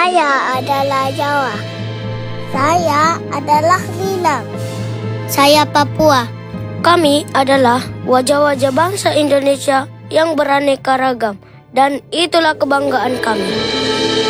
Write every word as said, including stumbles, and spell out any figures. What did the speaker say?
Saya adalah Jawa. Saya adalah Minang. Saya Papua. Kami adalah wajah-wajah bangsa Indonesia yang beraneka ragam, dan itulah kebanggaan kami.